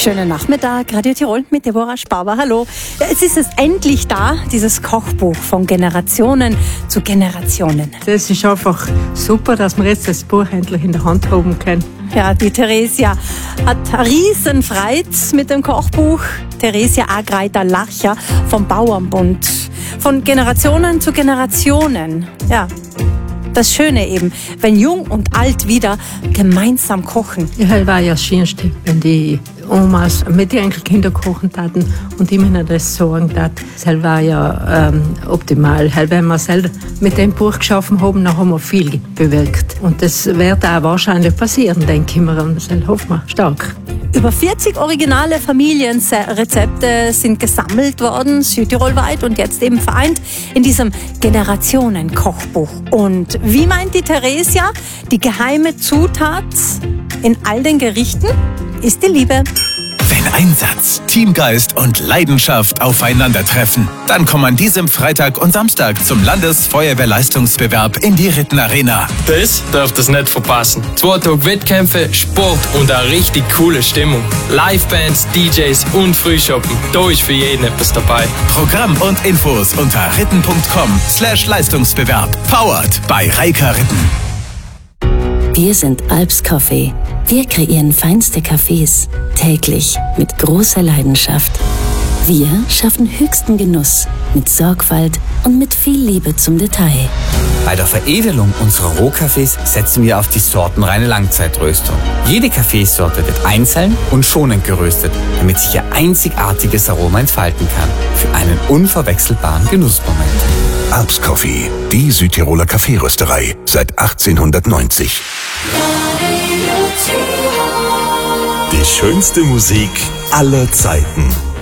Schönen Nachmittag, Radio Tirol mit Deborah Spauber. Hallo. Ja, es ist endlich da, dieses Kochbuch von Generationen zu Generationen. Das ist einfach super, dass wir jetzt das Buch endlich in der Hand haben können. Ja, die Theresia hat riesen Freude mit dem Kochbuch. Theresia Agreiter-Lacher vom Bauernbund. Von Generationen zu Generationen. Ja. Das Schöne eben, wenn Jung und Alt wieder gemeinsam kochen. Ja, das war ja das Schönste, wenn die Omas mit den Enkelkindern kochen taten und ihnen das sagen taten. Das war ja optimal. Wenn wir selber mit dem Buch geschaffen haben, dann haben wir viel bewirkt. Und das wird auch wahrscheinlich passieren, denke ich mir. Und das hoffen wir stark. Über 40 originale Familienrezepte sind gesammelt worden, südtirolweit und jetzt eben vereint in diesem Generationen-Kochbuch. Und wie meint die Theresia, die geheime Zutat in all den Gerichten ist die Liebe. Wenn Einsatz, Teamgeist und Leidenschaft aufeinandertreffen, dann komm an diesem Freitag und Samstag zum Landesfeuerwehrleistungsbewerb in die Rittenarena. Das dürft ihr nicht verpassen. 2 Tage Wettkämpfe, Sport und eine richtig coole Stimmung. Livebands, DJs und Frühshoppen. Da ist für jeden etwas dabei. Programm und Infos unter ritten.com/Leistungsbewerb. Powered bei Reika Ritten. Wir sind Alps Coffee. Wir kreieren feinste Cafés, täglich mit großer Leidenschaft. Wir schaffen höchsten Genuss mit Sorgfalt und mit viel Liebe zum Detail. Bei der Veredelung unserer Rohkaffees setzen wir auf die sortenreine Langzeitröstung. Jede Kaffeesorte wird einzeln und schonend geröstet, damit sich ihr einzigartiges Aroma entfalten kann. Für einen unverwechselbaren Genussmoment. Alps Coffee, die Südtiroler Kaffeerösterei seit 1890. Die schönste Musik aller Zeiten.